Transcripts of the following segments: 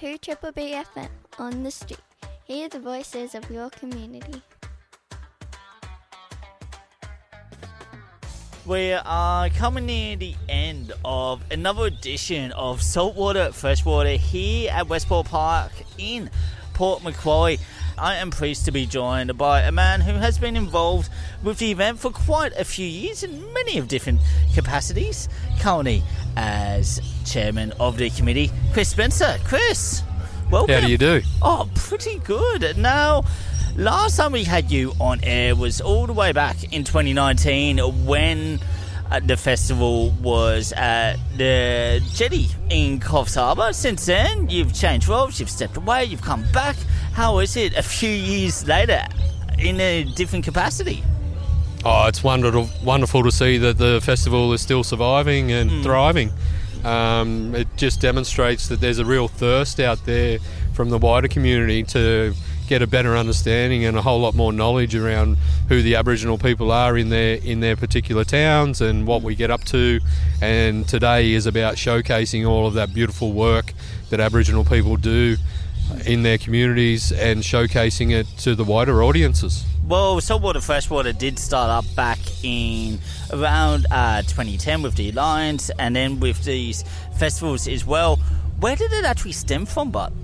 to Triple B FM on the street. Hear the voices of your community. We are coming near the end of another edition of Saltwater Freshwater here at Westport Park in Port Macquarie. I am pleased to be joined by a man who has been involved with the event for quite a few years in many of different capacities. Currently as chairman of the committee, Chris Spencer. Chris, welcome. How do you do? Oh, pretty good. Now, last time we had you on air was all the way back in 2019 when the festival was at the jetty in Coffs Harbour. Since then, you've changed roles, you've stepped away, you've come back. How is it a few years later in a different capacity? Oh, it's wonderful to see that the festival is still surviving and thriving. It just demonstrates that there's a real thirst out there from the wider community to get a better understanding and a whole lot more knowledge around who the Aboriginal people are in their particular towns and what we get up to. And today is about showcasing all of that beautiful work that Aboriginal people do in their communities and showcasing it to the wider audiences. Well, Saltwater Freshwater did start up back in around 2010 with the Alliance and then with these festivals as well. Where did it actually stem from, Bud?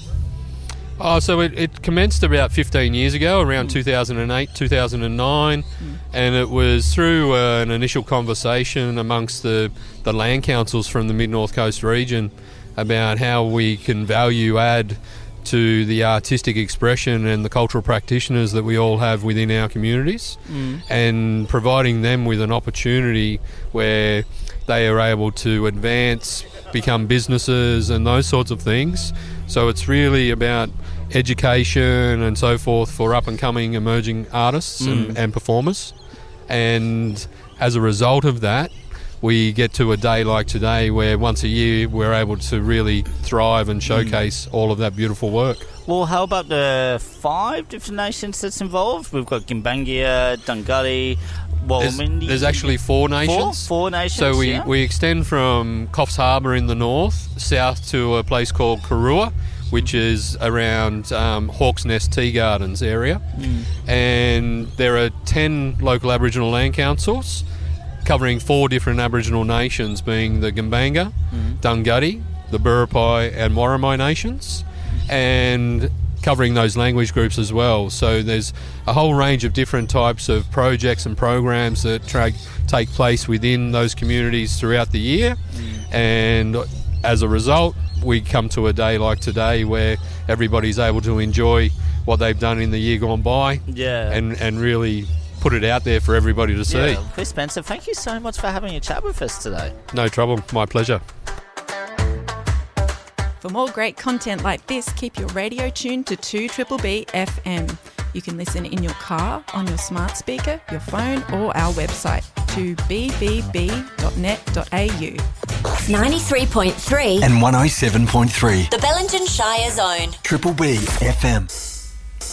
Oh, so it commenced about 15 years ago, around 2008, 2009, and it was through an initial conversation amongst the land councils from the Mid-North Coast region about how we can value add to the artistic expression and the cultural practitioners that we all have within our communities, and providing them with an opportunity where they are able to advance, become businesses and those sorts of things. So it's really about education and so forth for up-and-coming emerging artists and performers. And as a result of that, we get to a day like today where once a year we're able to really thrive and showcase all of that beautiful work. Well, how about the 5 different nations that's involved? We've got Gimbanger, Dunghutti, Wallumbilla. There's actually 4 nations. Four nations, so we extend from Coffs Harbour in the north, south to a place called Karua, which is around Hawk's Nest Tea Gardens area. And there are 10 local Aboriginal land councils covering 4 different Aboriginal nations, being the Gimbanger, Dunghutti, the Biripi and Worimi nations, and covering those language groups as well. So there's a whole range of different types of projects and programs that take place within those communities throughout the year. And as a result, we come to a day like today where everybody's able to enjoy what they've done in the year gone by and really put it out there for everybody to see. Chris Spencer, thank you so much for having a chat with us today. No trouble, my pleasure. For more great content like this, keep your radio tuned to 2BBB FM. You can listen in your car, on your smart speaker, your phone or our website, 2bbb.net.au. 93.3 and 107.3. The Bellingen Shire Zone. Triple B FM.